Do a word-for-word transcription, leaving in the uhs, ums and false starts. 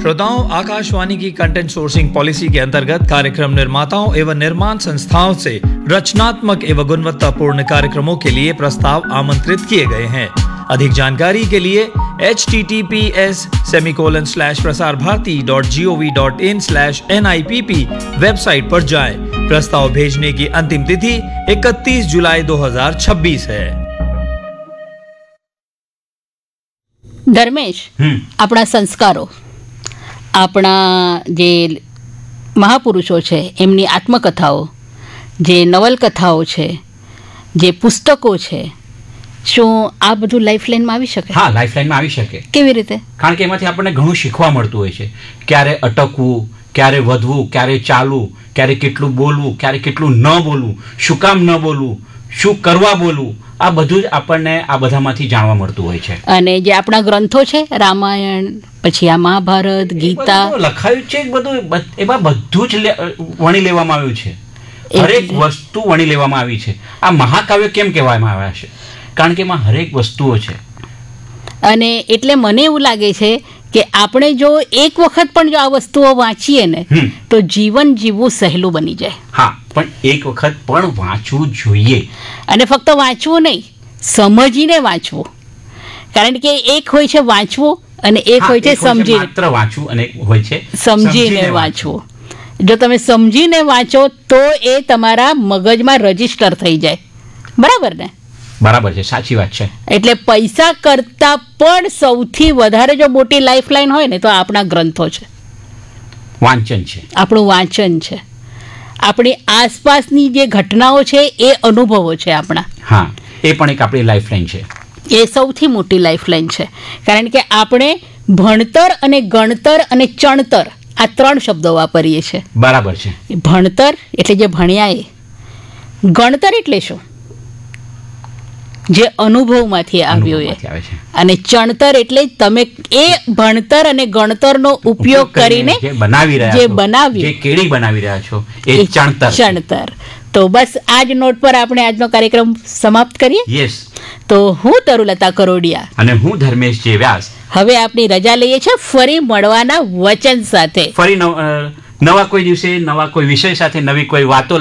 श्रोताओं, आकाशवाणी की content sourcing policy के अंतर्गत कार्यक्रम निर्माताओं एवं निर्माण संस्थाओं से रचनात्मक एवं गुणवत्तापूर्ण कार्यक्रमों के लिए प्रस्ताव आमंत्रित किए गए हैं। अधिक जानकारी के लिए H T T P S semicolon slash Prasar Bharati dot G O V dot in slash N I P P website पर जाएं। प्रस्ताव भेजने की अंतिम तिथि इकतीस जुलाई दो हजार छब्बीस है। ધર્મેશ, આપણા સંસ્કારો, આપણા જે મહાપુરુષો છે એમની આત્મકથાઓ, જે નવલકથાઓ છે, જે પુસ્તકો છે, શું આ બધું લાઈફલાઈનમાં આવી શકે? હા, લાઈફલાઈનમાં આવી શકે. કેવી રીતે? કારણ કે એમાંથી આપણને ઘણું શીખવા મળતું હોય છે. ક્યારે અટકવું, ક્યારે વધવું, ક્યારે ચાલવું, ક્યારે કેટલું બોલવું, ક્યારે કેટલું ન બોલવું, શું કામ ન બોલવું, શું કરવા બોલવું, આ બધું જ આપણને આ બધામાંથી જાણવા મળતું હોય છે. અને જે આપણા ગ્રંથો છે, રામાયણ, પછી આ મહાભારત, ગીતા, લખાયું છે બધું, એમાં બધું જ વણી લેવામાં આવ્યું છે. હરેક વસ્તુ વણી લેવામાં આવી છે. આ મહાકાવ્ય કેમ કહેવામાં આવ્યા છે? કારણ કે એમાં હરેક વસ્તુઓ છે. અને એટલે મને એવું લાગે છે કે આપણે જો એક વખત પણ જો આ વસ્તુઓ વાંચીએ ને તો જીવન જીવવું સહેલું બની જાય. હા, પણ એક વખત પણ વાંચવું જોઈએ. અને ફક્ત વાંચવું નહીં, સમજીને વાંચવું. કારણ કે એક હોય છે વાંચવું અને એક હોય છે સમજીને. માત્ર વાંચવું અને હોય છે સમજીને વાંચવું. જો તમે સમજીને વાંચો તો એ તમારા મગજમાં રજીસ્ટર થઈ જાય. બરાબર ને? બરાબર છે, સાચી વાત છે. એટલે પૈસા કરતા પણ સૌથી વધારે જો મોટી લાઈફલાઈન હોય ને તો આપણા ગ્રંથો છે, વાંચન છે, આપણું વાંચન છે, આપણી આસપાસની જે ઘટનાઓ છે એ અનુભવો છે આપણા. હા, એ પણ એક આપણી લાઈફલાઈન છે. એ સૌથી મોટી લાઈફલાઈન છે. કારણ કે આપણે ભણતર અને ગણતર અને ચણતર આ ત્રણ શબ્દો વાપરીએ છીએ. બરાબર છે. ભણતર એટલે જે ભણ્યા એ, ગણતર એટલે શું? જે અનુભવમાંથી આવ્યો એ, અને ચણતર એટલે તમે એ ભણતર અને ગણતરનો ઉપયોગ કરીને જે બનાવી રહ્યા જે બનાવ્યું, જે કેડી બનાવી રહ્યા છો એ ચણતર. ચણતર. તો બસ આ જ નોટ પર આપણે આજનો કાર્યક્રમ સમાપ્ત કરીએ. યસ. તો હું તરુલતા કરોડિયા અને હું ધર્મેશ જે વ્યાસ હવે આપની રજા લઈએ છીએ ફરી મળવાના વચન સાથે. ફરી નવા કોઈ દિવસે નવા કોઈ વિષય સાથે નવી કોઈ વાતો